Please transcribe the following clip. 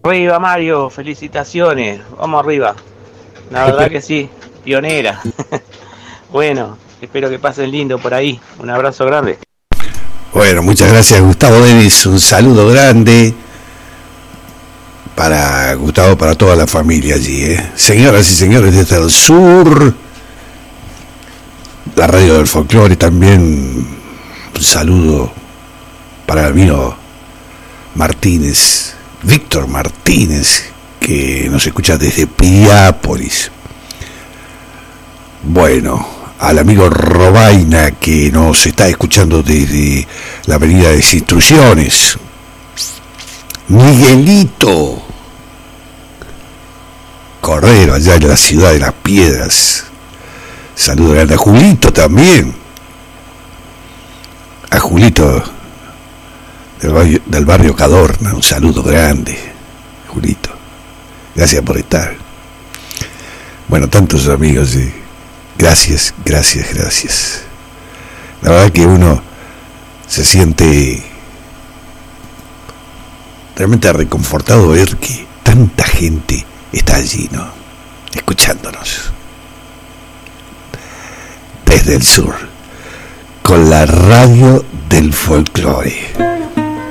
Arriba Mario, felicitaciones, vamos arriba. La verdad que sí, pionera. Bueno, espero que pasen lindo por ahí. Un abrazo grande. Bueno, muchas gracias Gustavo Denis, un saludo grande para Gustavo, para toda la familia allí, Señoras y señores desde el sur, la radio del folclore también, un saludo para Albino Martínez, Víctor Martínez, que nos escucha desde Piriápolis. Bueno, al amigo Robaina, que nos está escuchando desde la avenida Desinstrucciones. Miguelito Cordero, allá en la ciudad de Las Piedras. Saludo grande a Julito también. A Julito del barrio Cadorna, un saludo grande, Julito. Gracias por estar. Bueno, tantos amigos, gracias. La verdad que uno se siente realmente reconfortado ver que tanta gente está allí, ¿no? Escuchándonos. Desde el sur, con la radio del folclore.